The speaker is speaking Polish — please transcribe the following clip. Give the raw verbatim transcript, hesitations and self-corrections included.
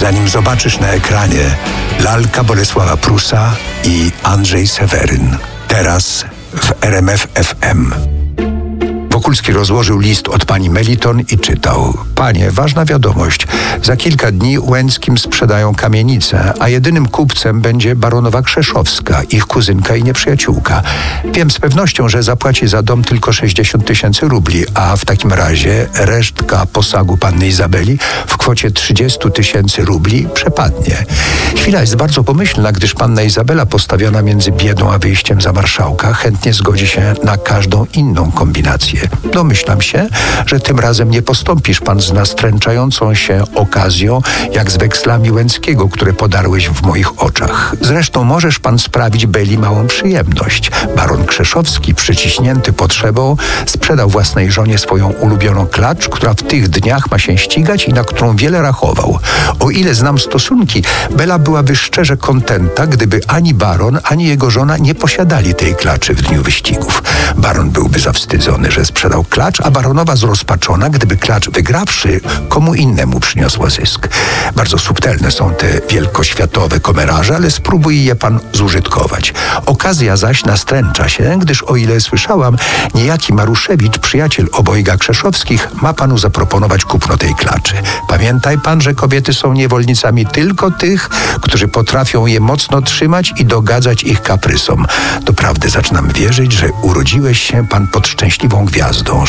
zanim zobaczysz na ekranie lalka Bolesława Prusa i Andrzej Seweryn. Teraz w R M F F M. Wokulski rozłożył list od pani Meliton i czytał: Panie, ważna wiadomość. Za kilka dni Łęckim sprzedają kamienicę, a jedynym kupcem będzie baronowa Krzeszowska, ich kuzynka i nieprzyjaciółka. Wiem z pewnością, że zapłaci za dom tylko sześćdziesiąt tysięcy rubli, a w takim razie resztka posagu panny Izabeli w kwocie trzydzieści tysięcy rubli przepadnie. Chwila jest bardzo pomyślna, gdyż panna Izabela, postawiona między biedą a wyjściem za marszałka, chętnie zgodzi się na każdą inną kombinację. Domyślam się, że tym razem nie postąpisz pan z nastręczającą się okazją, jak z wekslami Łęckiego, które podarłeś w moich oczach. Zresztą możesz pan sprawić Beli małą przyjemność. Baron Krzeszowski, przyciśnięty potrzebą, sprzedał własnej żonie swoją ulubioną klacz, która w tych dniach ma się ścigać i na którą wiele rachował. O ile znam stosunki, Bela byłaby szczerze kontenta, gdyby ani baron, ani jego żona nie posiadali tej klaczy w dniu wyścigów. Baron byłby zawstydzony, że sprzedał klacz, a baronowa zrozpaczona, gdyby klacz wygrawszy, komu innemu przyniosła zysk. Bardzo subtelne są te wielkoświatowe komeraże, ale spróbuj je pan zużytkować. Okazja zaś nastręcza się, gdyż o ile słyszałam, niejaki Maruszewicz, przyjaciel obojga Krzeszowskich, ma panu zaproponować kupno tej klaczy. Pamiętaj pan, że kobiety są niewolnicami tylko tych, którzy potrafią je mocno trzymać i dogadzać ich kaprysom. Doprawdy zaczynam wierzyć, że urodziłeś się pan pod szczęśliwą gwiazdą,